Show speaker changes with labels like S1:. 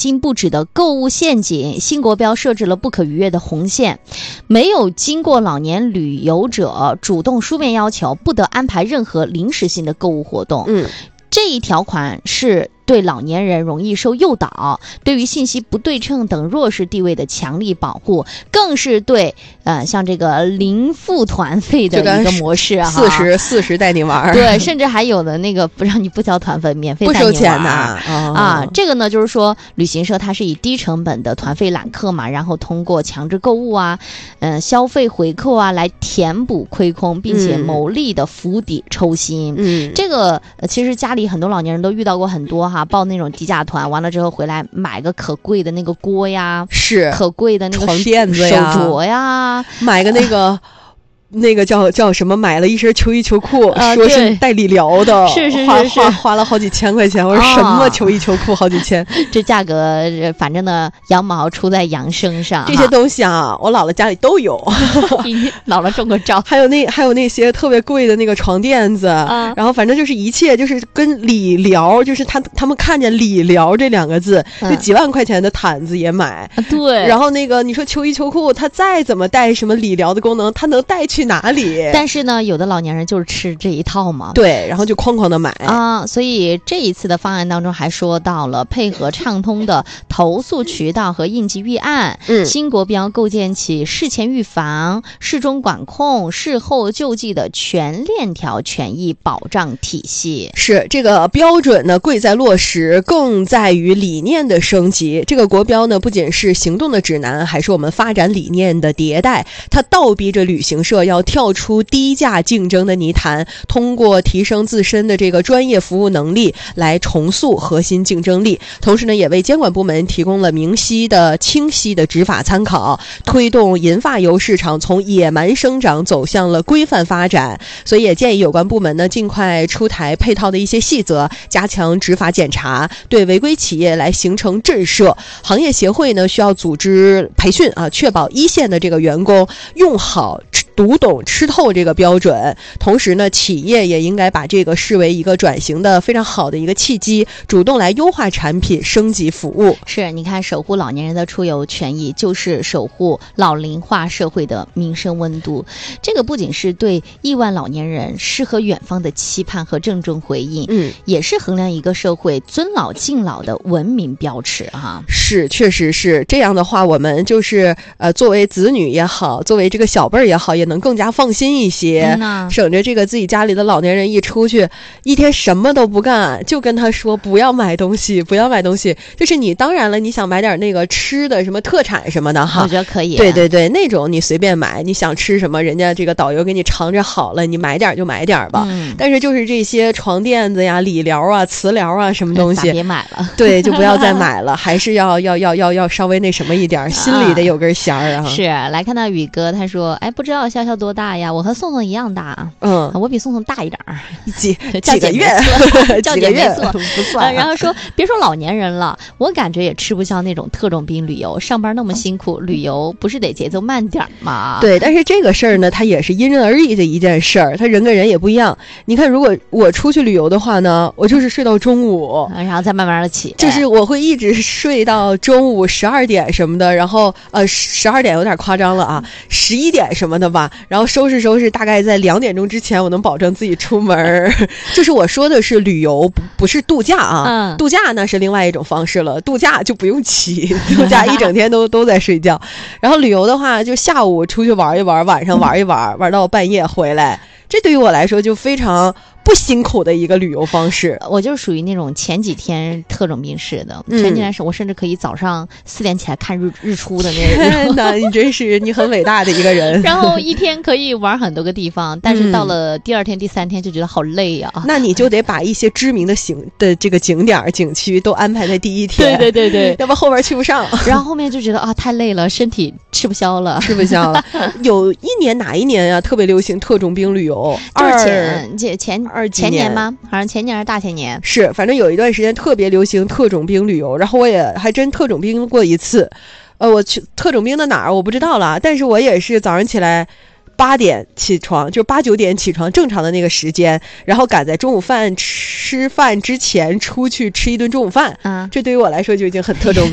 S1: 经不止的购物陷阱，新国标设置了不可逾越的红线，没有经过老年旅游者主动书面要求，不得安排任何临时性的购物活动。这一条款是对老年人容易受诱导，对于信息不对称等弱势地位的强力保护，更是对像这个零付团费的一个模式啊
S2: ，40带你玩，
S1: 对，甚至还有的那个不让你不交团费，免费带你玩，
S2: 不收钱的
S1: 这个呢就是说旅行社它是以低成本的团费揽客嘛，然后通过强制购物啊，消费回扣啊来填补亏空，并且牟利的釜底抽薪。这个其实家里很多老年人都遇到过很多报那种低价团，完了之后回来买个可贵的那个锅呀，
S2: 是
S1: 可贵的那个
S2: 床垫子
S1: 呀，手镯呀，
S2: 买个那个叫什么，买了一身秋衣秋裤，说是带理疗的，
S1: 是
S2: 花了好几千块钱。我说什么秋衣秋裤好几千，
S1: 这价格反正呢羊毛出在羊身上。
S2: 这些东西啊，我姥姥家里都有。
S1: 姥姥中个招。
S2: 还有那些特别贵的那个床垫子，然后反正就是一切就是跟理疗，就是他们看见理疗这2个字，就几万块钱的毯子也买。
S1: 对。
S2: 然后那个你说秋衣秋裤，它再怎么带什么理疗的功能，它能带去哪里？但
S1: 是呢，有的老年人就是吃这一套嘛。
S2: 对，然后就哐哐的买
S1: 所以这一次的方案当中还说到了配合畅通的投诉渠道和应急预案，新国标构建起事前预防、事中管控、事后救济的全链条权益保障体系。
S2: 是这个标准呢，贵在落实，更在于理念的升级。这个国标呢，不仅是行动的指南，还是我们发展理念的迭代。它倒逼着旅行社要跳出低价竞争的泥潭，通过提升自身的这个专业服务能力来重塑核心竞争力。同时呢，也为监管部门提供了明晰的清晰的执法参考，推动银发游市场从野蛮生长走向了规范发展。所以也建议有关部门呢，尽快出台配套的一些细则，加强执法检查，对违规企业来形成震慑。行业协会呢，需要组织培训确保一线的这个员工用好读懂吃透这个标准。同时呢，企业也应该把这个视为一个转型的非常好的一个契机，主动来优化产品，升级服务。
S1: 是，你看守护老年人的出游权益，就是守护老龄化社会的民生温度。这个不仅是对亿万老年人诗和远方的期盼和郑重回应，也是衡量一个社会尊老敬老的文明标尺
S2: 是，确实是这样的话，我们就是作为子女也好，作为这个小辈儿也好，也能更加放心一些，省着这个自己家里的老年人一出去一天什么都不干，就跟他说不要买东西，不要买东西。就是你当然了，你想买点那个吃的什么特产什么的
S1: 我觉得可以。
S2: 对对对，那种你随便买，你想吃什么，人家这个导游给你尝着好了，你买点就买点吧。但是就是这些床垫子呀、理疗啊、磁疗啊什么东西，
S1: 别买了。
S2: 对，就不要再买了，还是要稍微那什么一点，心里得有根弦儿
S1: 是，来看到宇哥，他说，不知道潇潇多大呀？我和宋宋一样大。我比宋宋大一点儿，
S2: 几个月，
S1: 叫姐没错，
S2: 不算。
S1: 然后说，别说老年人了，我感觉也吃不消那种特种兵旅游，上班那么辛苦，旅游不是得节奏慢点吗？
S2: 对，但是这个事儿呢，它也是因人而异的一件事儿，它人跟人也不一样。你看，如果我出去旅游的话呢，我就是睡到中午，
S1: 然后再慢慢的起，
S2: 就是我会一直睡到中午12点什么的，然后12点有点夸张了11点什么的吧，然后收拾，大概在2点钟之前，我能保证自己出门。就是我说的是旅游，不是度假度假那是另外一种方式了，度假就不用起，度假一整天都在睡觉。然后旅游的话，就下午出去玩一玩，晚上玩一玩，玩到半夜回来。这对于我来说就非常不辛苦的一个旅游方式。
S1: 我就属于那种前几天特种兵式的，前几天是我甚至可以早上4点起来看日出的那种。
S2: 天哪，你真是你很伟大的一个人。
S1: 然后一天可以玩很多个地方，但是到了第2天、第3天就觉得好累呀。
S2: 那你就得把一些知名的这个景点景区都安排在第一天。
S1: 对，
S2: 要不后边去不上。
S1: 然后后面就觉得太累了，身体吃不消了。
S2: 有一年哪一年啊，特别流行特种兵旅游？
S1: 就是前年吗？好像前年还是大前年。
S2: 是，反正有一段时间特别流行特种兵旅游，然后我也还真特种兵过一次。我去特种兵的哪儿我不知道了，但是我也是早上起来8点起床，就8、9点起床正常的那个时间，然后赶在中午饭吃饭之前出去吃一顿中午饭。这对于我来说就已经很特种兵